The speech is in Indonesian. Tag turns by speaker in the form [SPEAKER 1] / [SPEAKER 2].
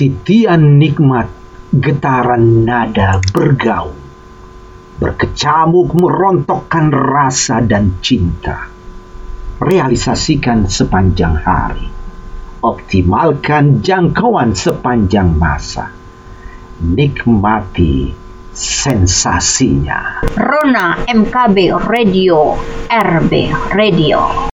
[SPEAKER 1] titian nikmat, getaran nada bergaung, berkecamuk merontokkan rasa dan cinta. Realisasikan sepanjang hari, optimalkan jangkauan sepanjang masa, nikmati sensasinya.
[SPEAKER 2] Rona MKB Radio, RB Radio.